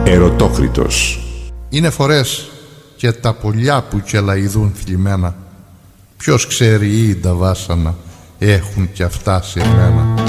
Ερωτόκριτος. Είναι φορές και τα πολιά που κελαηδούν θλιμμένα. Ποιος ξέρει ή τα βάσανα έχουν κι αυτά σε μένα.